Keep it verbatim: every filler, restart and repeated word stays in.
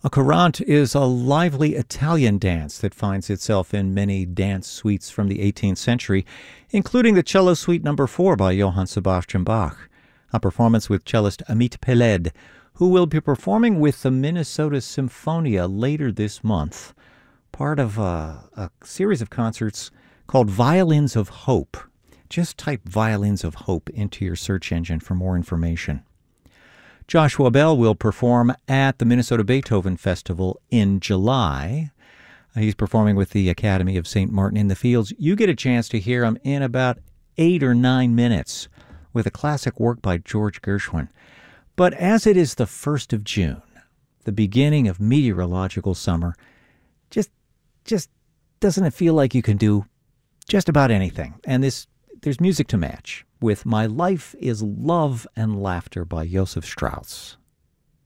A courant is a lively Italian dance that finds itself in many dance suites from the eighteenth century, including the Cello Suite Number four by Johann Sebastian Bach, a performance with cellist Amit Peled, who will be performing with the Minnesota Symphonia later this month, part of a, a series of concerts called Violins of Hope. Just type Violins of Hope into your search engine for more information. Joshua Bell will perform at the Minnesota Beethoven Festival in July. He's performing with the Academy of Saint Martin in the Fields. You get a chance to hear him in about eight or nine minutes with a classic work by George Gershwin. But as it is the first of June, the beginning of meteorological summer, just, just doesn't it feel like you can do just about anything? And this there's music to match with My Life is Love and Laughter by Joseph Strauss.